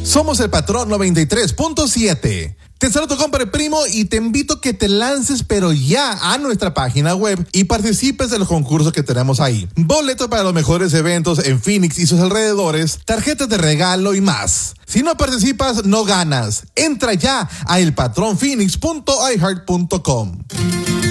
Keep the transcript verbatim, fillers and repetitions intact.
Somos el Patrón noventa y tres punto siete. Te saludo, compadre primo, y te invito a que te lances pero ya a nuestra página web y participes de los concursos que tenemos ahí. Boletos para los mejores eventos en Phoenix y sus alrededores, tarjetas de regalo y más. Si no participas, no ganas. Entra ya a el patrón phoenix punto i heart punto com.